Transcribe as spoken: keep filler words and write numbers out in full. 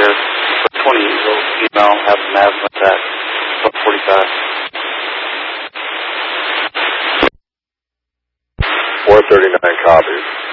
here. twenty-year-old female has an asthma attack. one forty-five. four thirty-nine copies.